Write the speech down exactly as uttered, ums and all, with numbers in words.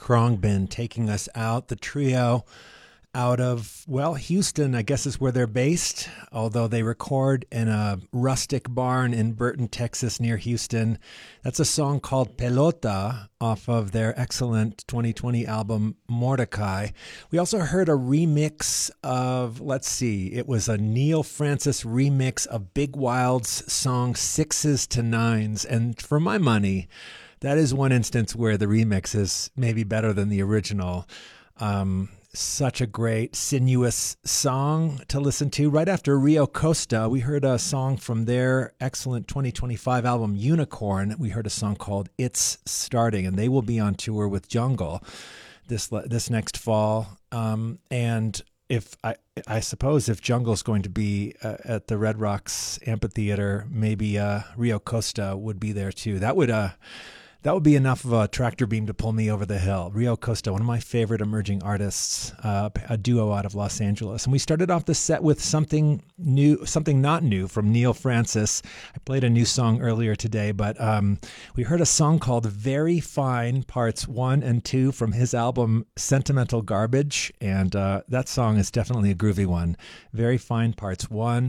Khruangbin taking us out. The trio out of, well, Houston, I guess is where they're based, although they record in a rustic barn in Burton, Texas, near Houston. That's a song called Pelota off of their excellent twenty twenty album Mordecai. We also heard a remix of, let's see, it was a Neil Francis remix of Big Wild's song Sixes to Nines. And for my money, that is one instance where the remix is maybe better than the original. Um, Such a great, sinuous song to listen to. Right after Rio Costa, we heard a song from their excellent twenty twenty-five album Unicorn. We heard a song called It's Starting, and they will be on tour with Jungle this this next fall. Um, and if I, I suppose if Jungle's going to be uh, at the Red Rocks Amphitheater, maybe uh, Rio Costa would be there too. That would uh. That would be enough of a tractor beam to pull me over the hill. Rio Costa, one of my favorite emerging artists, uh, a duo out of Los Angeles. And we started off the set with something new, something not new from Neil Francis. I played a new song earlier today, but um, we heard a song called Very Fine Parts one and two from his album Sentimental Garbage. And uh, that song is definitely a groovy one. Very Fine Parts one